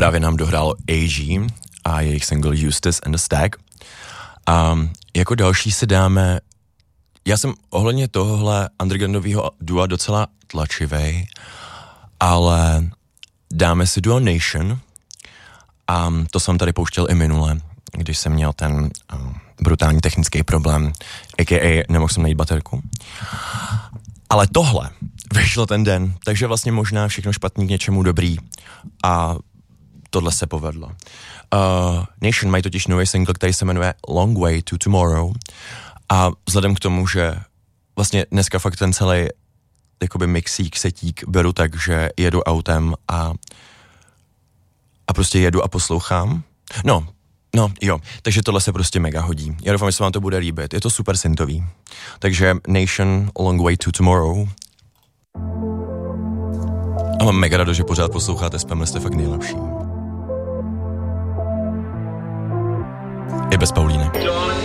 právě nám dohrálo AG a jejich single Eustace and the Stag. A jako další si dáme, já jsem ohledně tohohle undergroundového dua docela tlačivej, ale dáme si duo Nation a to jsem tady pouštěl i minule, když jsem měl ten brutální technický problém, a.k.a. nemohl jsem najít baterku. Ale tohle vyšlo ten den, takže vlastně možná všechno špatný k něčemu dobrý a tohle se povedlo. Nation mají totiž nový single, který se jmenuje Long Way to Tomorrow a vzhledem k tomu, že vlastně dneska fakt ten celý jakoby mixík, setík beru tak, že jedu autem a prostě jedu a poslouchám. No, jo, takže tohle se prostě mega hodí. Já doufám, že se vám to bude líbit. Je to super syntový. Takže Nation, Long Way to Tomorrow. A mám mega radost, že pořád posloucháte Spam, jste fakt nejlepší. I bez Paulíny.